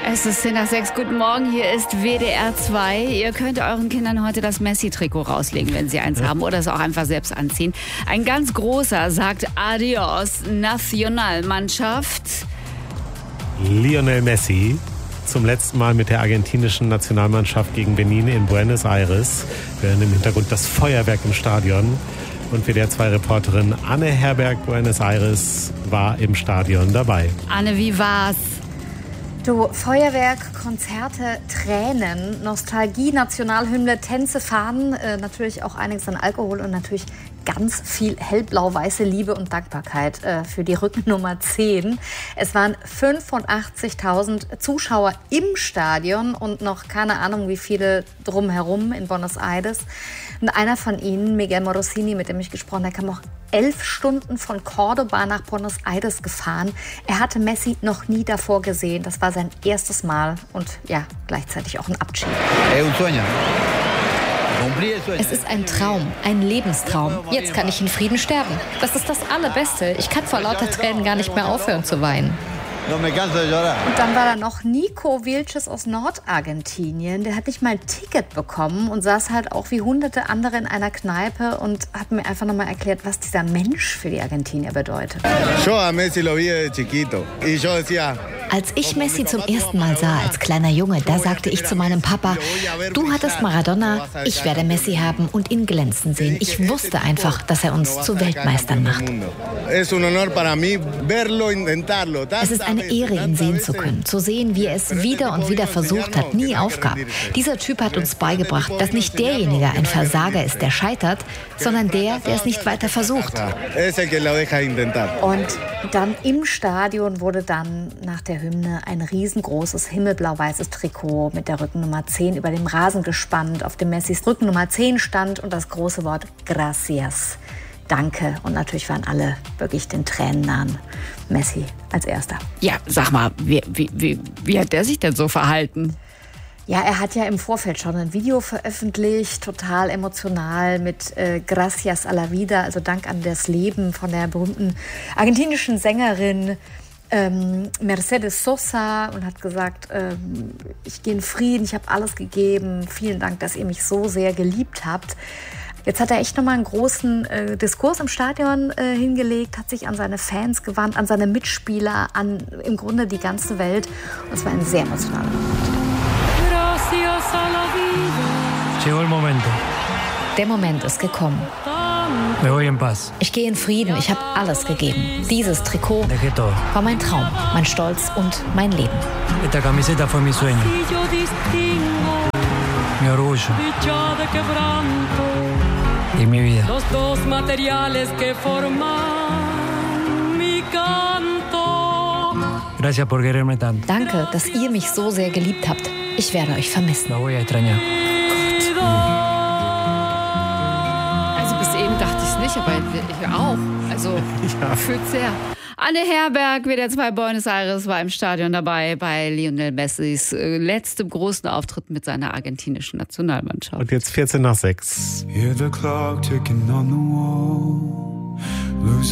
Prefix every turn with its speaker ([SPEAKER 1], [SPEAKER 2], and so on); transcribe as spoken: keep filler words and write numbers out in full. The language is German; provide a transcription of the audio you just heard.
[SPEAKER 1] Es ist zehn nach sechs. Guten Morgen, hier ist W D R zwei. Ihr könnt euren Kindern heute das Messi-Trikot rauslegen, wenn sie eins haben, oder es auch einfach selbst anziehen. Ein ganz großer sagt Adios, Nationalmannschaft.
[SPEAKER 2] Lionel Messi zum letzten Mal mit der argentinischen Nationalmannschaft gegen Benin in Buenos Aires. Wir hören im Hintergrund das Feuerwerk im Stadion. Und W D R zwei Reporterin Anne Herberg, Buenos Aires, war im Stadion dabei.
[SPEAKER 1] Anne, wie war's?
[SPEAKER 3] Du, Feuerwerk, Konzerte, Tränen, Nostalgie, Nationalhymne, Tänze, Fahnen, äh, natürlich auch einiges an Alkohol und natürlich ganz viel hellblau-weiße Liebe und Dankbarkeit äh, für die Rückennummer zehn. Es waren fünfundachtzigtausend Zuschauer im Stadion und noch keine Ahnung, wie viele drumherum in Buenos Aires. Und einer von ihnen, Miguel Morosini, mit dem ich gesprochen habe, kam auch elf Stunden von Córdoba nach Buenos Aires gefahren. Er hatte Messi noch nie davor gesehen. Das war sein erstes Mal und ja, gleichzeitig auch ein Abschied.
[SPEAKER 4] Es ist ein Traum, ein Lebenstraum. Jetzt kann ich in Frieden sterben. Das ist das Allerbeste. Ich kann vor lauter Tränen gar nicht mehr aufhören zu weinen.
[SPEAKER 3] Und dann war da noch Nico Vilches aus Nordargentinien. Der hat nicht mal ein Ticket bekommen und saß halt auch wie hunderte andere in einer Kneipe und hat mir einfach nochmal erklärt, was dieser Mensch für die Argentinier bedeutet.
[SPEAKER 4] Als ich Messi zum ersten Mal sah, als kleiner Junge, da sagte ich zu meinem Papa, du hattest Maradona, ich werde Messi haben und ihn glänzen sehen. Ich wusste einfach, dass er uns zu Weltmeistern macht. Es ist eine Ehre, ihn sehen zu können, zu sehen, wie er es wieder und wieder versucht hat, nie aufgab. Dieser Typ hat uns beigebracht, dass nicht derjenige ein Versager ist, der scheitert, sondern der, der es nicht weiter versucht.
[SPEAKER 3] Und dann im Stadion wurde dann nach der Hymne ein riesengroßes himmelblau-weißes Trikot mit der Rückennummer zehn über dem Rasen gespannt, auf dem Messis Rückennummer zehn stand und das große Wort Gracias. Danke. Und natürlich waren alle wirklich den Tränen nahen. Messi als Erster.
[SPEAKER 1] Ja, sag mal, wie, wie, wie, wie hat der sich denn so verhalten?
[SPEAKER 3] Ja, er hat ja im Vorfeld schon ein Video veröffentlicht, total emotional mit äh, Gracias a la vida, also Dank an das Leben von der berühmten argentinischen Sängerin ähm, Mercedes Sosa und hat gesagt, ähm, ich gehe in Frieden, ich habe alles gegeben, vielen Dank, dass ihr mich so sehr geliebt habt. Jetzt hat er echt nochmal einen großen äh, Diskurs im Stadion äh, hingelegt, hat sich an seine Fans gewandt, an seine Mitspieler, an im Grunde die ganze Welt. Und es war ein sehr emotionaler Moment.
[SPEAKER 4] Der Moment ist gekommen. Ich gehe in Frieden, ich habe alles gegeben. Dieses Trikot war mein Traum, mein Stolz und mein Leben.
[SPEAKER 5] Y mi vida. Gracias por quererme tanto.
[SPEAKER 4] Danke, dass ihr mich so sehr geliebt habt. Ich werde euch vermissen.
[SPEAKER 5] Lo voy a extrañar.
[SPEAKER 1] Also bis eben dachte ich es nicht, aber ich auch. Also ja. Fühlt sehr. Anne Herberg, W D R zwei Buenos Aires, war im Stadion dabei bei Lionel Messis äh, letztem großen Auftritt mit seiner argentinischen Nationalmannschaft.
[SPEAKER 2] Und jetzt vierzehn nach sechs.